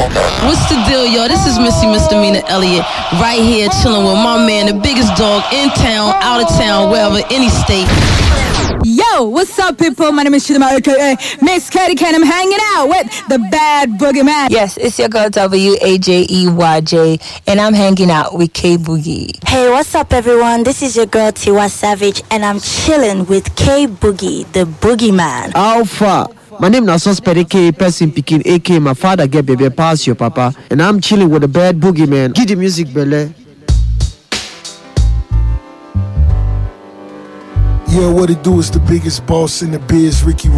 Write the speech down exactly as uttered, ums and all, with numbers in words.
What's the deal, y'all? This is Missy Misdemeanor Elliott, right here chilling with my man, the biggest dog in town, out of town, wherever, any state. Yo, what's up, people? My name is Chidima, aka Miss Katie Can. I'm hanging out with the bad boogeyman. Yes, it's your girl W A J E Y J, and I'm hanging out with K Boogie. Hey, what's up, everyone? This is your girl Tiwa Savage, and I'm chilling with K Boogie, the boogeyman. Alpha. My name is Suspect K Person Picking, aka my father get baby pass your papa, and I'm chilling with the bad boogeyman. Give the music, Bele. Yeah, what it do is the biggest boss in the biz, Ricky